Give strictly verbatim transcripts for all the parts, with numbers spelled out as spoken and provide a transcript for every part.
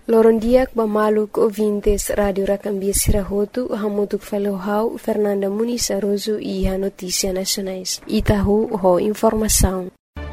Lorondiak Bamaluk ouvintes Rádio Racambia Sirahotu, Hamutuk Falohau, Fernanda Muniz Aroso e a Notícia Nacionais. Itahu, ho informação.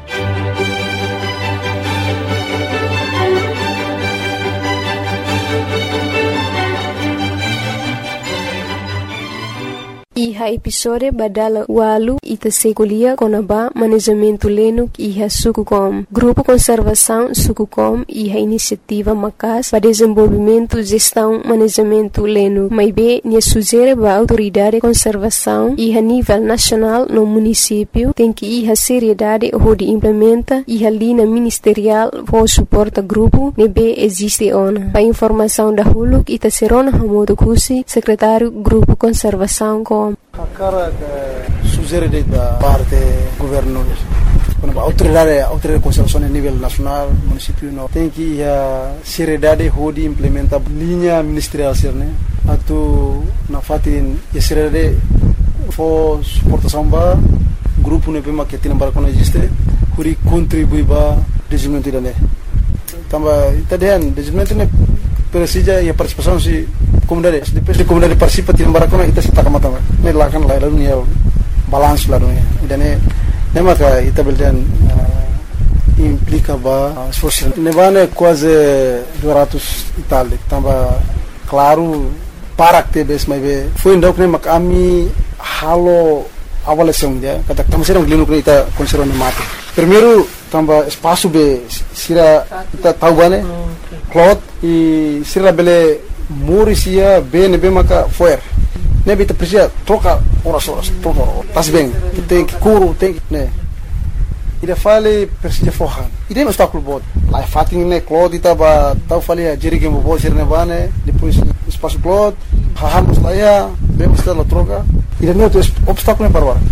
Iha episode badala walu ita sekolia konaba manejamento lenuk iha Sukucom. Grupo Conservação Sukucom iha iniciativa macas para desenvolvimento, gestão, manejamento lenuk. Maibe nia sugere ba autoridade conservação iha nível nacional no município tem que iha seriedade ho de implementa iha linha ministerial ho suporta grupo nebe existe ona. Pa informação da huluk ita serona hamodo kusi secretário Grupo Conservação com A cara que sugere da parte do governo, a autoridade, a autoridade de conservação a nível nacional, município, não tem que a seriedade de implementar linha ministerial, né? Atu na fatin a seriedade for suportação ba grupo ne pema que tem para quando existe, huri contribui ba desenvolvimento da né. Tamba itadian desenvolvimento ne precisa e a participação se comunidade depois de comunidade participa tem barakona ita se taka mata ne lakan la dunia balance la dunia dan ne ne maka ita beldan implica ba esforço ne vane quase duzentos e tal tamba claro para que bes mai be foi ndok ne mak ami halo avaliação dia kata tamo serão glino ita conserva ne mate primeiro tamba espaço be sira ita tahu bane cloth e sira bele Morisia bene bem maka foer. Nebe te precisa troca horas horas, troca tas bem. Tem que curo, tem que né. Ida fale precisa forrar. Ida não está com o bot. Lá é fatinho né cloth ita ba tau fale a jerike mo bot sirne bane, depois espaço cloth, hahamos lá ya, bem está na troca. Ida não tem obstáculo para agora.